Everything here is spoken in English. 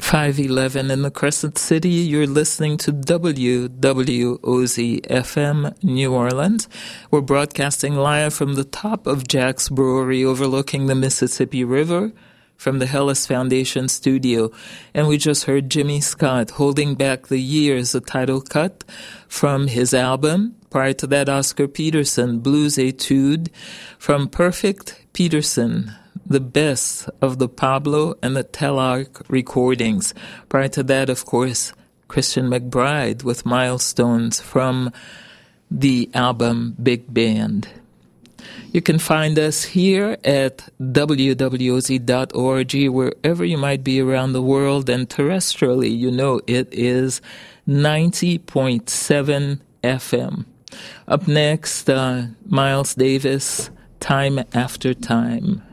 511 in the Crescent City. You're listening to WWOZ FM New Orleans. We're broadcasting live from the top of Jack's Brewery overlooking the Mississippi River from the Hellas Foundation studio. And we just heard Jimmy Scott, Holding Back the Years, a title cut from his album. Prior to that, Oscar Peterson, Blues Etude from Perfect Peterson, the best of the Pablo and the Telarc recordings. Prior to that, of course, Christian McBride with Milestones from the album Big Band. You can find us here at www.org, wherever you might be around the world, and terrestrially, you know it is 90.7 FM. Up next, Miles Davis, Time After Time.